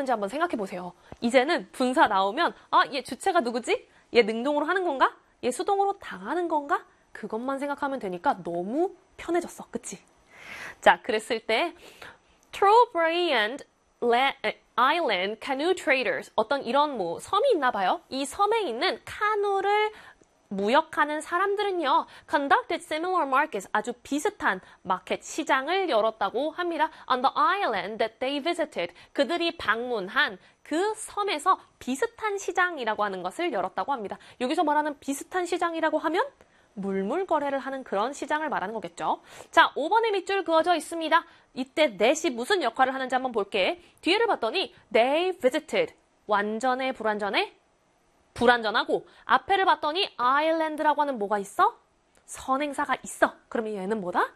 하는지 한번 생각해 보세요. 이제는 분사 나오면 얘 주체가 누구지? 얘 능동으로 하는 건가? 얘 수동으로 당하는 건가? 그것만 생각하면 되니까 너무 편해졌어. 그치? 자, 그랬을 때 Trowbridge Island canoe traders 어떤 이런 섬이 있나 봐요. 이 섬에 있는 카누를 무역하는 사람들은요, conducted similar markets, 아주 비슷한 마켓 시장을 열었다고 합니다. On the island that they visited, 그들이 방문한 그 섬에서 비슷한 시장이라고 하는 것을 열었다고 합니다. 여기서 말하는 비슷한 시장이라고 하면 물물 거래를 하는 그런 시장을 말하는 거겠죠. 자, 5번에 밑줄 그어져 있습니다. 이때 that이 무슨 역할을 하는지 한번 볼게. 뒤에를 봤더니 they visited, 완전해, 불완전해? 불완전하고 앞에를 봤더니 island라고 하는 뭐가 있어? 선행사가 있어. 그러면 얘는 뭐다?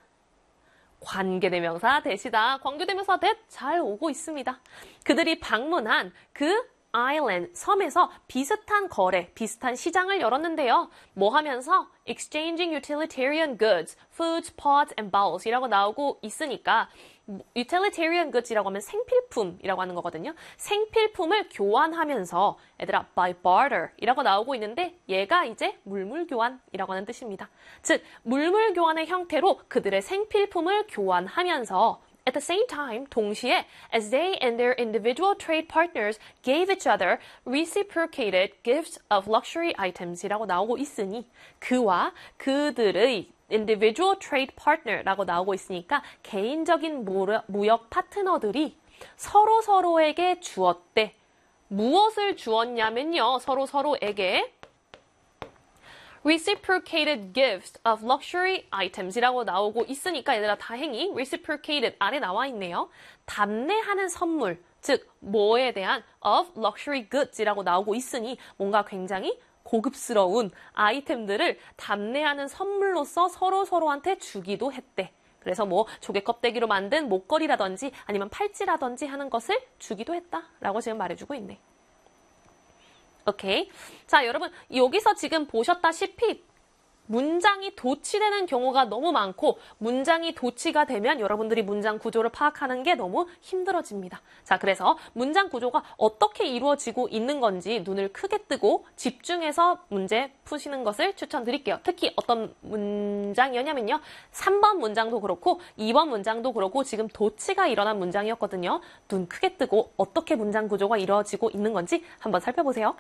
관계대명사 that이다. 관계대명사 that 잘 오고 있습니다. 그들이 방문한 그 island, 섬에서 비슷한 거래, 비슷한 시장을 열었는데요. 뭐 하면서? Exchanging utilitarian goods, foods, pots, and bowls 이라고 나오고 있으니까 utilitarian goods이라고 하면 생필품이라고 하는 거거든요. 생필품을 교환하면서 얘들아 by barter 이라고 나오고 있는데 얘가 이제 물물교환이라고 하는 뜻입니다. 즉 물물 교환의 형태로 그들의 생필품을 교환하면서 At the same time, 동시에 as they and their individual trade partners gave each other reciprocated gifts of luxury items이라고 나오고 있으니 그와 그들의 individual trade partner라고 나오고 있으니까 개인적인 무역 파트너들이 서로에게 주었대. 무엇을 주었냐면요. 서로에게 reciprocated gifts of luxury items이라고 나오고 있으니까 얘들아 다행히 reciprocated 아래 나와 있네요. 답례하는 선물, 즉 뭐에 대한 of luxury goods이라고 나오고 있으니 뭔가 굉장히 고급스러운 아이템들을 답례하는 선물로서 서로한테 주기도 했대. 그래서 뭐 조개 껍데기로 만든 목걸이라든지 아니면 팔찌라든지 하는 것을 주기도 했다라고 지금 말해주고 있네. 오케이. 자, 여러분 여기서 지금 보셨다시피 문장이 도치되는 경우가 너무 많고 문장이 도치가 되면 여러분들이 문장 구조를 파악하는 게 너무 힘들어집니다. 자, 그래서 문장 구조가 어떻게 이루어지고 있는 건지 눈을 크게 뜨고 집중해서 문제 푸시는 것을 추천드릴게요. 특히 어떤 문장이었냐면요. 3번 문장도 그렇고 2번 문장도 그렇고 지금 도치가 일어난 문장이었거든요. 눈 크게 뜨고 어떻게 문장 구조가 이루어지고 있는 건지 한번 살펴보세요.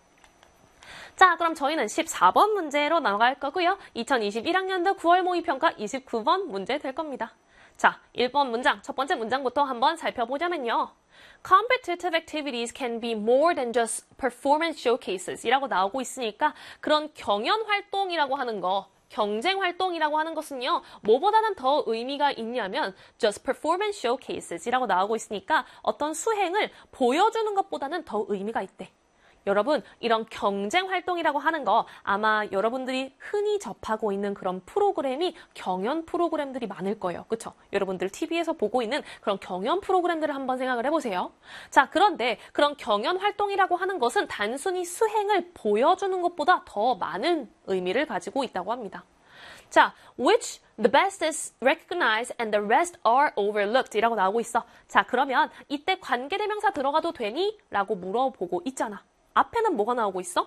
자, 그럼 저희는 14번 문제로 나갈 거고요. 2021학년도 9월 모의평가 29번 문제 될 겁니다. 자, 1번 문장, 첫 번째 문장부터 한번 살펴보자면요. Competitive activities can be more than just performance showcases 이라고 나오고 있으니까 그런 경연 활동이라고 하는 거, 경쟁 활동이라고 하는 것은요. 뭐보다는 더 의미가 있냐면 just performance showcases 이라고 나오고 있으니까 어떤 수행을 보여주는 것보다는 더 의미가 있대. 여러분, 이런 경쟁 활동이라고 하는 거 아마 여러분들이 흔히 접하고 있는 그런 프로그램이 경연 프로그램들이 많을 거예요. 그쵸? 여러분들 TV에서 보고 있는 그런 경연 프로그램들을 한번 생각을 해보세요. 자, 그런데 그런 경연 활동이라고 하는 것은 단순히 수행을 보여주는 것보다 더 많은 의미를 가지고 있다고 합니다. 자, which the best is recognized and the rest are overlooked 이라고 나오고 있어. 자, 그러면 이때 관계대명사 들어가도 되니? 라고 물어보고 있잖아. 앞에는 뭐가 나오고 있어?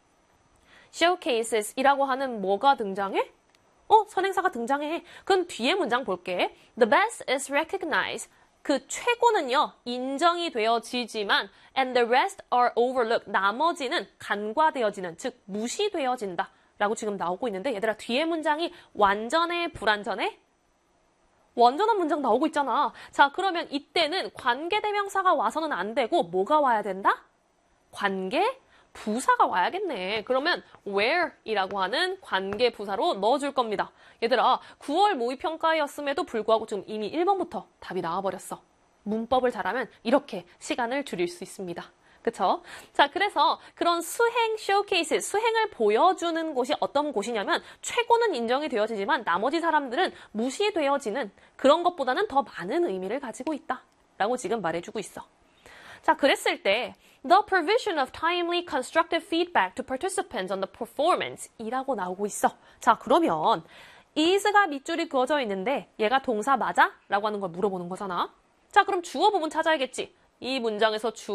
showcases 이라고 하는 뭐가 등장해? 선행사가 등장해. 그럼 뒤에 문장 볼게. The best is recognized. 그 최고는요, 인정이 되어지지만 and the rest are overlooked. 나머지는 간과되어지는, 즉 무시되어진다. 라고 지금 나오고 있는데 얘들아 뒤에 문장이 완전해, 불완전해? 완전한 문장 나오고 있잖아. 자, 그러면 이때는 관계대명사가 와서는 안 되고 뭐가 와야 된다? 관계 부사가 와야겠네. 그러면 where이라고 하는 관계 부사로 넣어줄 겁니다. 얘들아 9월 모의평가였음에도 불구하고 지금 이미 1번부터 답이 나와버렸어. 문법을 잘하면 이렇게 시간을 줄일 수 있습니다. 그쵸? 자, 그래서 그런 수행 쇼케이스, 수행을 보여주는 곳이 어떤 곳이냐면 최고는 인정이 되어지지만 나머지 사람들은 무시되어지는 그런 것보다는 더 많은 의미를 가지고 있다. 라고 지금 말해주고 있어. 자, 그랬을 때 The provision of timely constructive feedback to participants on the performance 이라고 나오고 있어. 자, 그러면 is가 밑줄이 그어져 있는데 얘가 동사 맞아? 라고 하는 걸 물어보는 거잖아. 자, 그럼 주어 부분 찾아야겠지. 이 문장에서